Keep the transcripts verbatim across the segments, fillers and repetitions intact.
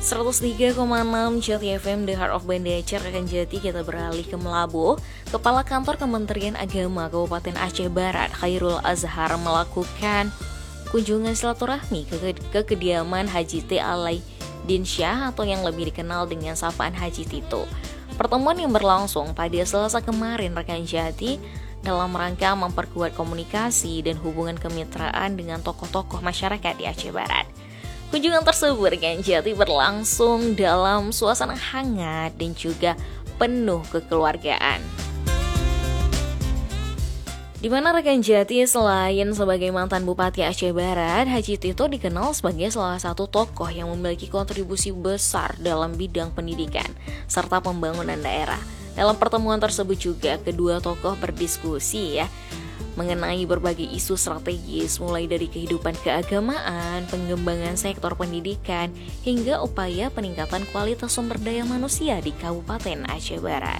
seratus tiga koma enam Jati F M, The Heart of Banda Aceh. Rekan Jati, kita beralih ke Melabu. Kepala Kantor Kementerian Agama Kabupaten Aceh Barat, Khairul Azhar, melakukan kunjungan silaturahmi ke, ke kediaman Haji T. Alaidin Syah atau yang lebih dikenal dengan sapaan Haji Tito. Pertemuan yang berlangsung pada Selasa kemarin, rekan Jati, dalam rangka memperkuat komunikasi dan hubungan kemitraan dengan tokoh-tokoh masyarakat di Aceh Barat. Kunjungan tersebut, rekan Jati, berlangsung dalam suasana hangat dan juga penuh kekeluargaan. Di mana, rekan Jati, selain sebagai mantan Bupati Aceh Barat, Haji Tito dikenal sebagai salah satu tokoh yang memiliki kontribusi besar dalam bidang pendidikan serta pembangunan daerah. Dalam pertemuan tersebut juga kedua tokoh berdiskusi ya mengenai berbagai isu strategis, mulai dari kehidupan keagamaan, pengembangan sektor pendidikan, hingga upaya peningkatan kualitas sumber daya manusia di Kabupaten Aceh Barat.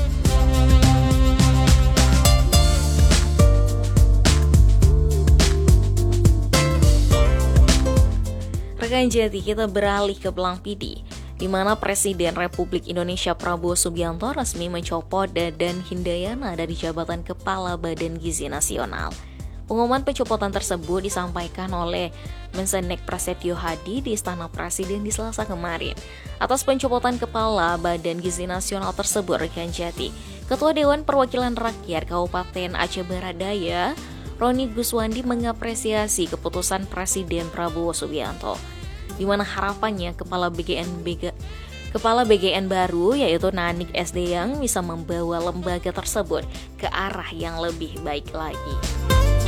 Rekan Jati, kita beralih ke Belang Pidi, di mana Presiden Republik Indonesia Prabowo Subianto resmi mencopot Dadan Hindayana dari jabatan Kepala Badan Gizi Nasional. Pengumuman pencopotan tersebut disampaikan oleh Mensenek Prasetyo Hadi di Istana Presiden di Selasa kemarin. Atas pencopotan Kepala Badan Gizi Nasional tersebut, rekan Jati, Ketua Dewan Perwakilan Rakyat Kabupaten Aceh Barat Daya, Roni Guswandi, mengapresiasi keputusan Presiden Prabowo Subianto, di mana harapannya kepala B G N B G, kepala B G N baru yaitu Nanik S D yang bisa membawa lembaga tersebut ke arah yang lebih baik lagi.